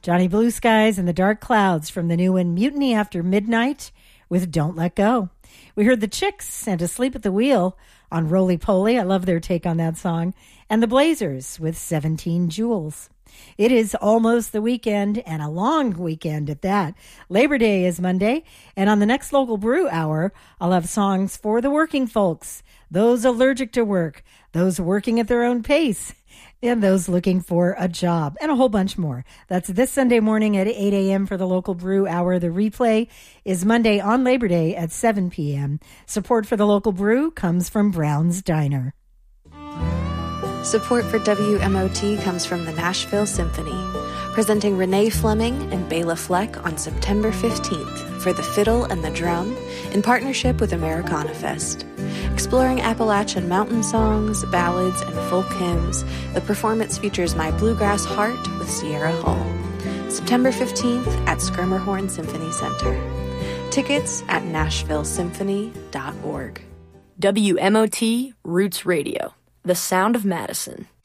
Johnny Blue Skies and the Dark Clouds from the new one Mutiny After Midnight with Don't Let Go. We heard the Chicks and Asleep at the Wheel on Roly Poly. I love their take on that song. And the Blazers with 17 Jewels. It is almost the weekend, and a long weekend at that. Labor Day is Monday, and on the next Local Brew Hour, I'll have songs for the working folks, those allergic to work, those working at their own pace, and those looking for a job, and a whole bunch more. That's this Sunday morning at 8 a.m. for the Local Brew Hour. The replay is Monday on Labor Day at 7 p.m. Support for the Local Brew comes from Brown's Diner. Support for WMOT comes from the Nashville Symphony, presenting Renee Fleming and Bela Fleck on September 15th for the fiddle and the drum in partnership with Americana Fest. Exploring Appalachian mountain songs, ballads, and folk hymns, the performance features My Bluegrass Heart with Sierra Hull. September 15th at Schermerhorn Symphony Center. Tickets at nashvillesymphony.org. WMOT Roots Radio, the sound of Madison.